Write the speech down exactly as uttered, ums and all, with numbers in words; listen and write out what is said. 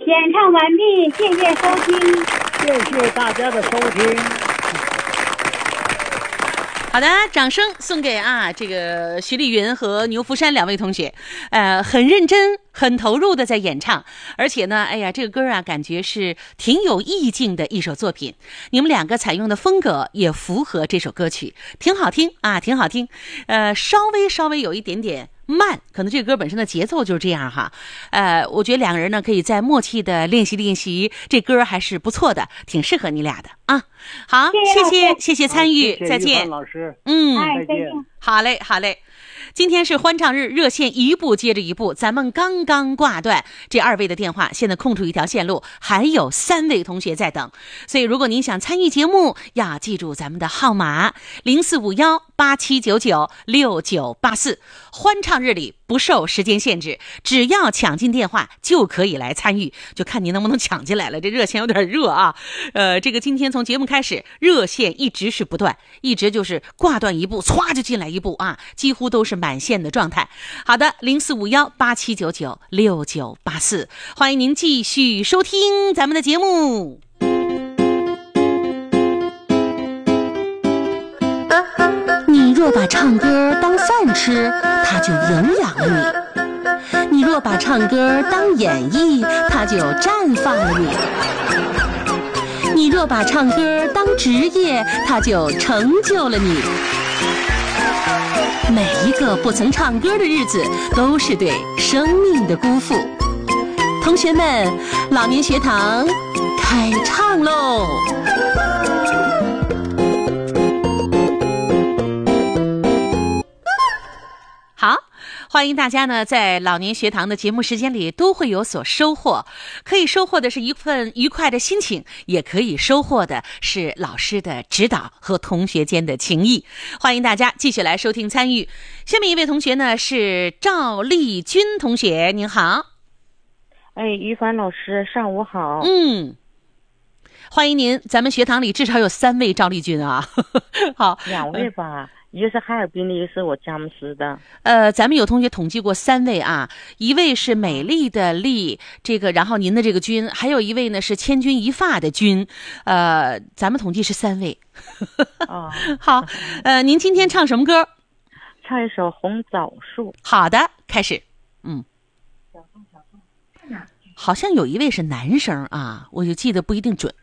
演唱完毕，谢谢收听， 谢谢大家的收听。 好的，掌声送给啊这个徐丽云和牛福山两位同学，呃，很认真、很投入的在演唱，而且呢，哎呀，这个歌啊，感觉是挺有意境的一首作品。你们两个采用的风格也符合这首歌曲，挺好听啊，挺好听。呃，稍微稍微有一点点慢，可能这个歌本身的节奏就是这样哈。呃，我觉得两个人呢可以再默契的练习练习，这歌还是不错的，挺适合你俩的啊。好，谢谢谢谢参与，再见， 老师， 嗯， 哎，再见。 好嘞，好嘞。今天是欢唱日，热线一步接着一步，咱们刚刚挂断这二位的电话，现在空出一条线路，还有三位同学在等。所以如果您想参与节目，要记住咱们的号码零四五幺八七九九六九八四。欢唱日里不受时间限制，只要抢进电话就可以来参与，就看您能不能抢进来了。这热线有点热啊，呃，这个今天从节目开始，热线一直是不断，一直就是挂断一步，歘就进来一步啊，几乎都是满线的状态。好的，零四五幺八七九九六九八四，欢迎您继续收听咱们的节目。你若把唱歌当饭吃，它就营养了你；你若把唱歌当演绎，它就绽放了你；你若把唱歌当职业，它就成就了你。每一个不曾唱歌的日子，都是对生命的辜负。同学们，老年学堂开唱喽！好，欢迎大家呢，在老年学堂的节目时间里都会有所收获，可以收获的是一份愉快的心情，也可以收获的是老师的指导和同学间的情谊。欢迎大家继续来收听参与。下面一位同学呢是赵丽君同学，您好。 哎，于凡老师，上午好。 嗯，欢迎您，咱们学堂里至少有三位赵丽君啊。好， 两位吧。一个是哈尔滨的，一个是我佳木斯的。 呃，咱们有同学统计过三位啊，一位是美丽的丽，这个，然后您的这个君，还有一位呢是千钧一发的君，呃，咱们统计是三位。 哦， 好，呃，您今天唱什么歌？ 唱一首《红枣树》。 好的，开始。嗯，好像有一位是男生啊，我就记得不一定准。